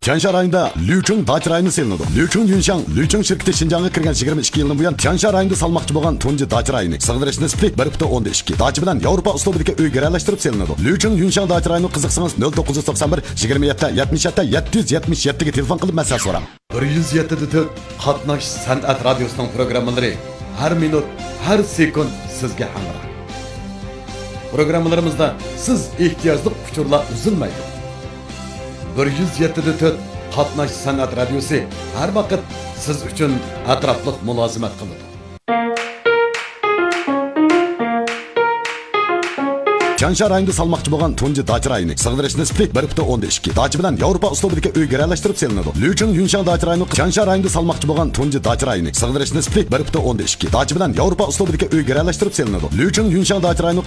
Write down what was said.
Tiansha rayonida Liucheng dacha rayoni selinadi. Liucheng Yunshang, Liucheng shirkati Xinjiangga kirgan 22 yildan buyon Tiansha rayonida salmoqchi bo'lgan tunji dacha rayoni. Sig'dirish nisbati 1.12. Dacha bilan Yevropa uslubidagi uy garalashtirib selinadi. Liucheng Yunshang dacha rayoni qiziqsangiz 0991 27 77 777 ga telefon qilib masala so'rang. 107.4 Qatnash san'at radiosining programmalari har minut, har sekund sizga hamroh. Programmalarimizda siz ehtiyojli uchurlar uzilmaydi. 107.4 Qatnash san'at radiosi har vaqt siz uchun atrofli mulozimat qiladi. Tiansha rayonida salmoqchi bo'lgan tunji dacha rayoni. Sig'dirish nisbati 1.12. Dacha bilan Yevropa uslubidagi uy garalashtirib selinadi. Liucheng Yunshang dacha rayoni Tiansha rayonida salmoqchi bo'lgan tunji dacha rayoni. Sig'dirish nisbati 1.12. Dacha bilan Yevropa uslubidagi uy garalashtirib selinadi. Liucheng Yunshang dacha rayoni